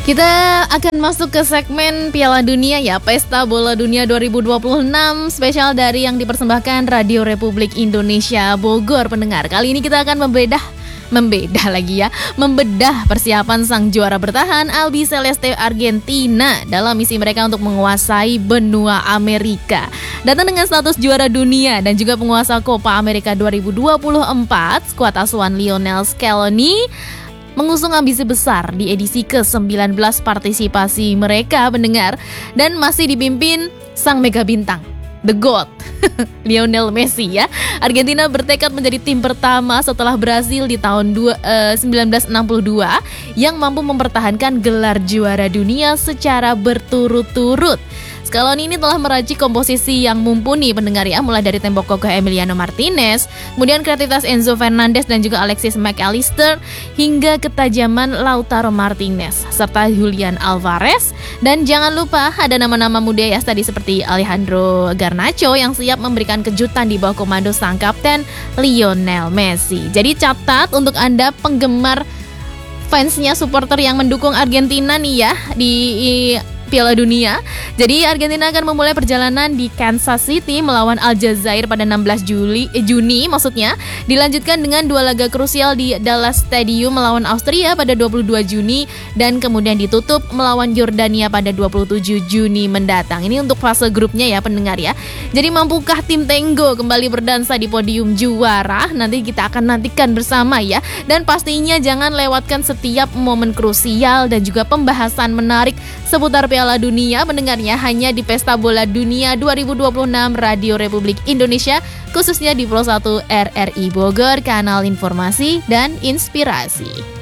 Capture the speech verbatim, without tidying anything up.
Kita akan masuk ke segmen Piala Dunia ya, Pesta Bola Dunia dua ribu dua puluh enam spesial dari yang dipersembahkan Radio Republik Indonesia Bogor pendengar. Kali ini kita akan membedah Membedah lagi ya Membedah persiapan sang juara bertahan Albi Celeste Argentina dalam misi mereka untuk menguasai benua Amerika. Datang dengan status juara dunia dan juga penguasa Copa America dua ribu dua puluh empat, skuad asuhan Lionel Scaloni mengusung ambisi besar di edisi ke sembilan belas partisipasi mereka pendengar, dan masih dipimpin sang mega bintang, The GOAT, Lionel Messi ya. Argentina bertekad menjadi tim pertama setelah Brasil di tahun dua, eh, seribu sembilan ratus enam puluh dua yang mampu mempertahankan gelar juara dunia secara berturut-turut. Scaloni ini telah meracik komposisi yang mumpuni pendengar ya, mulai dari tembok kokoh Emiliano Martinez, kemudian kreativitas Enzo Fernandez dan juga Alexis McAllister, hingga ketajaman Lautaro Martinez serta Julian Alvarez. Dan jangan lupa ada nama-nama muda ya tadi seperti Alejandro Garnacho yang siap memberikan kejutan di bawah komando sang kapten Lionel Messi. Jadi catat untuk Anda penggemar, fansnya, supporter yang mendukung Argentina nih ya di Piala Dunia. Jadi Argentina akan memulai perjalanan di Kansas City melawan Aljazair pada enam belas Juli, eh, Juni maksudnya. Dilanjutkan dengan dua laga krusial di Dallas Stadium melawan Austria pada dua puluh dua Juni dan kemudian ditutup melawan Yordania pada dua puluh tujuh Juni mendatang. Ini untuk fase grupnya ya pendengar ya. Jadi mampukah tim Tenggo kembali berdansa di podium juara? Nanti kita akan nantikan bersama ya. Dan pastinya jangan lewatkan setiap momen krusial dan juga pembahasan menarik seputar Piala Dunia mendengarnya hanya di Pesta Bola Dunia dua ribu dua puluh enam Radio Republik Indonesia, khususnya di Pro satu R R I Bogor, kanal informasi dan inspirasi.